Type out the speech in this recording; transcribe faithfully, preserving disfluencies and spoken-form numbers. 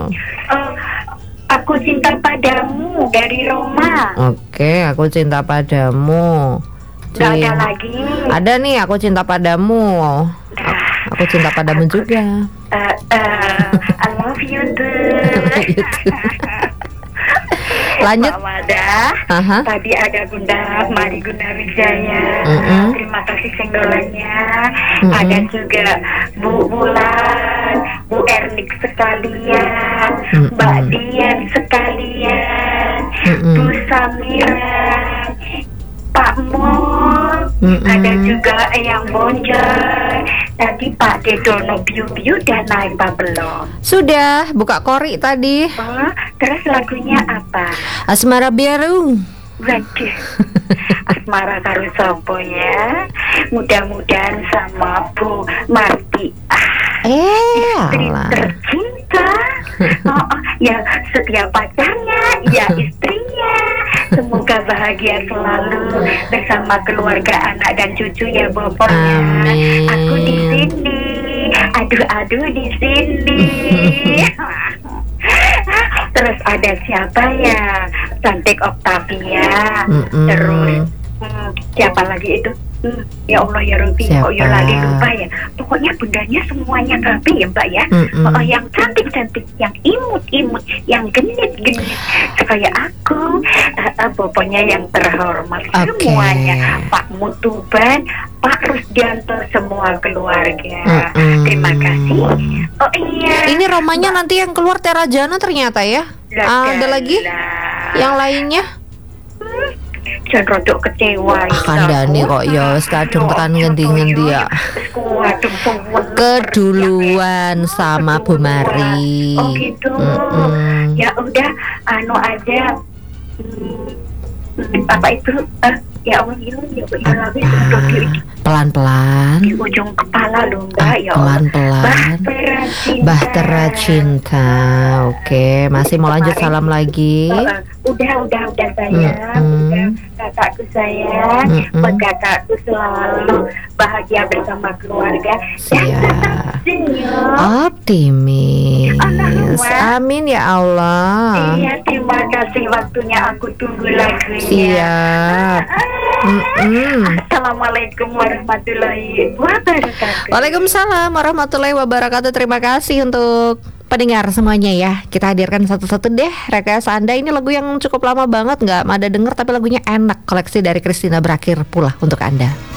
Oh, aku cinta padamu dari Roma. Oke, aku cinta padamu. Gak ada Cin- lagi. Ada nih, aku cinta padamu. Aku, aku cinta padamu juga. Uh, uh, I love you too. Lanjut. Mbak Wada, Aha. tadi ada Bunda Mari Guna Wijaya. Mm-mm. Terima kasih senggolannya. Mm-mm. Ada juga Bu Bulan, Bu Ernik sekalian, Mm-mm. Mbak Dian sekalian, Mm-mm. Bu Samira, Pak Mul, Mm-mm. ada juga yang Bonjol. Tadi Pak Dedono Biu Biu dan naik apa belum? Sudah, buka kori tadi. Oh, terus lagunya apa? Asmara Biru. Waduh, Asmara karo sopo ya. Mudah-mudahan sama Bu Marti, ah, Eh, istri alah. tercinta. Oh, oh, ya setiap pacarnya, ya istrinya. Semoga bahagia selalu bersama keluarga, anak dan cucu ya Bopornya. Amin. Aku di sini, aduh-aduh di sini. Terus ada siapa ya? Cantik Octavia. Mm-mm. Terus hmm, siapa lagi itu? Hmm, ya Allah ya Rabbi, kok ya Siapa? lali lupa ya. Pokoknya bundanya semuanya rapi ya Mbak ya. Mm-mm. Oh, yang cantik-cantik, yang imut-imut, yang genit-genit. Kayak aku, uh, uh, pokoknya yang terhormat Oke. semuanya. Pak Mutuban, Pak Rusdianto, semua keluarga. Mm-mm. Terima kasih. Oh iya. Ini romanya nanti yang keluar Terajana ternyata ya. Lah, Ada lagi lah. yang lainnya? Jangan rodok kecewa. Ah, kandhane kok ya wis kadung tekan ngendi-ngendi ya. Keduluan sama Bu Mari. Oh gitu. Mm-mm. Ya udah, anu aja. Hmm, apa itu? Eh, ya Allah, ya Allah, ya Allah, ya Allah, di, Pelan-pelan. di ujung kepala loh Mbak. Ah, Ya Allah. pelan-pelan. Bahtera cinta. Bahtera cinta. Oke, masih mau lanjut salam lagi? Oh, uh, udah, udah, udah sayang. Mm-mm. Udah, kakakku sayang. Mm-mm. Buat kakakku selalu bahagia bersama keluarga. Dan Siap. tetap senyum. Optimis. Allahumma. Amin ya Allah. Iya, terima kasih waktunya, aku tunggu lagunya. Siap. Mm-mm. Assalamualaikum warahmatullahi wabarakatuh. Waalaikumsalam warahmatullahi wabarakatuh. Terima kasih untuk pendengar semuanya ya. Kita hadirkan satu-satu deh rekayasa Anda. Ini lagu yang cukup lama banget, nggak ada denger tapi lagunya enak. Koleksi dari Christina berakhir pula untuk Anda.